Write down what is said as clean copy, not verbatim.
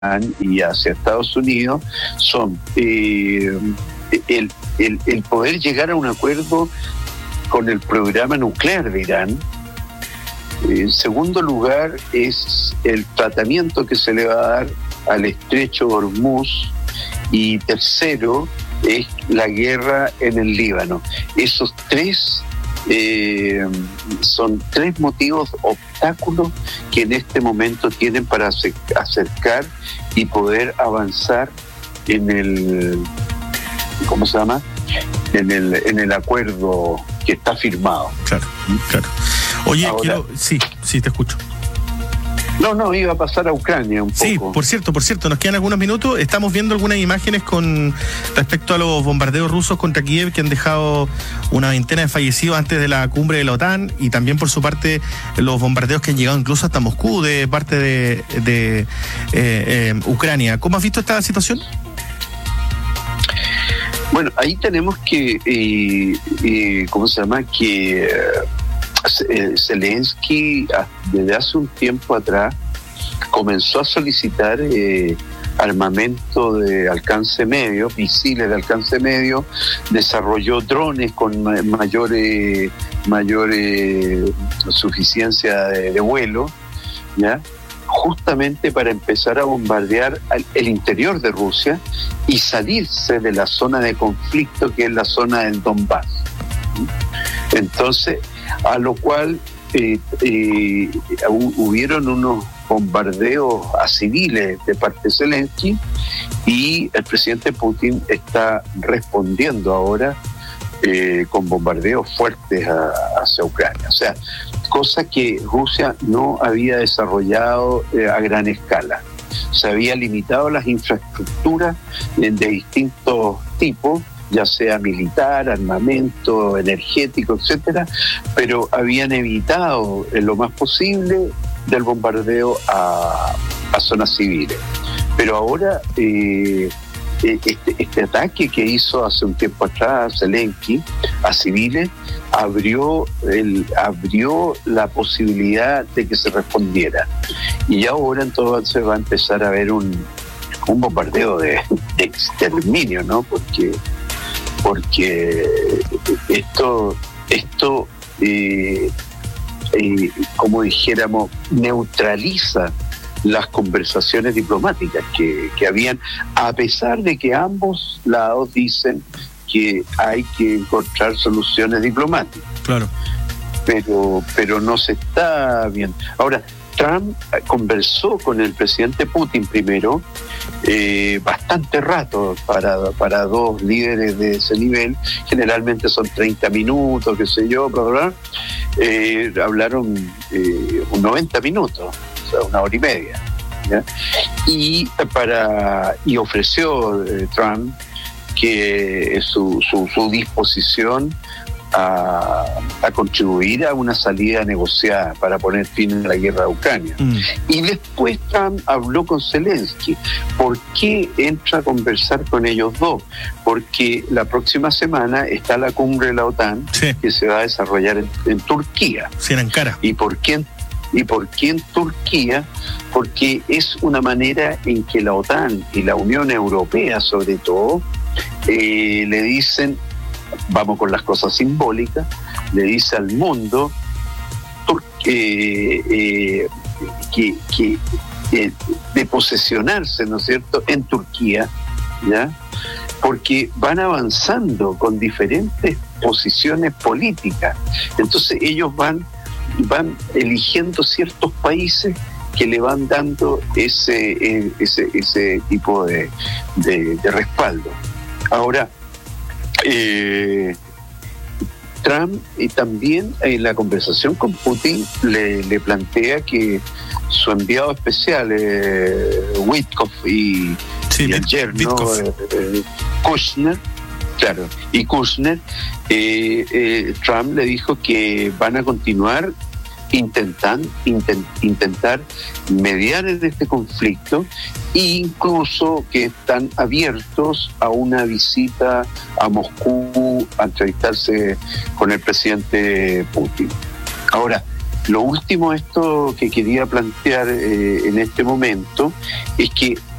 y hacia Estados Unidos son el poder llegar a un acuerdo con el programa nuclear de Irán. En segundo lugar, es el tratamiento que se le va a dar al estrecho de Hormuz. Y tercero, es la guerra en el Líbano. Esos tres son tres motivos, obstáculos que en este momento tienen para acercar y poder avanzar en el, ¿cómo se llama? En el acuerdo que está firmado. Claro. Oye, ahora, sí, te escucho. No, iba a pasar a Ucrania un poco. Sí, por cierto, nos quedan algunos minutos. Estamos viendo algunas imágenes con respecto a los bombardeos rusos contra Kiev, que han dejado una veintena de fallecidos antes de la cumbre de la OTAN, y también por su parte los bombardeos que han llegado incluso hasta Moscú de parte de Ucrania. ¿Cómo has visto esta situación? Bueno, ahí tenemos que, ¿cómo se llama? Que Zelensky desde hace un tiempo atrás comenzó a solicitar armamento de alcance medio, misiles de alcance medio, desarrolló drones con mayor suficiencia de vuelo, ¿ya? Justamente para empezar a bombardear el interior de Rusia y salirse de la zona de conflicto, que es la zona del Donbass. Entonces, a lo cual hubieron unos bombardeos a civiles de parte de Zelensky, y el presidente Putin está respondiendo ahora con bombardeos fuertes hacia Ucrania. O sea, cosa que Rusia no había desarrollado a gran escala. Se había limitado las infraestructuras de distintos tipos, ya sea militar, armamento, energético, etcétera, pero habían evitado en lo más posible del bombardeo a zonas civiles. Pero ahora este ataque que hizo hace un tiempo atrás Zelensky a civiles abrió la posibilidad de que se respondiera. Y ahora entonces va a empezar a haber un bombardeo de exterminio, ¿no? Porque esto como dijéramos, neutraliza las conversaciones diplomáticas que habían, a pesar de que ambos lados dicen que hay que encontrar soluciones diplomáticas. Claro. Pero no se está bien. Ahora, Trump conversó con el presidente Putin primero, bastante rato para dos líderes de ese nivel. Generalmente son 30 minutos, qué sé yo, bla, bla, bla. Hablaron 90 minutos, o sea, 1 hora y media, ¿ya? Y ofreció Trump que su disposición a contribuir a una salida negociada para poner fin a la guerra de Ucrania. Y después Trump habló con Zelensky. ¿Por qué entra a conversar con ellos dos? Porque la próxima semana está la cumbre de la OTAN, sí, que se va a desarrollar en Turquía. Sí, en Ankara. ¿Y por qué en Turquía? Porque es una manera en que la OTAN y la Unión Europea, sobre todo, le dicen, vamos con las cosas simbólicas, le dice al mundo que de posesionarse, ¿no es cierto?, en Turquía, ¿ya? Porque van avanzando con diferentes posiciones políticas. Entonces ellos van eligiendo ciertos países que le van dando ese tipo de respaldo. Ahora, Trump también en la conversación con Putin le plantea que su enviado especial, Witkoff y el yerno Kushner, claro, y Kushner, Trump le dijo que van a continuar intentar mediar en este conflicto, e incluso que están abiertos a una visita a Moscú a entrevistarse con el presidente Putin. Ahora, Lo último esto que quería plantear en este momento es que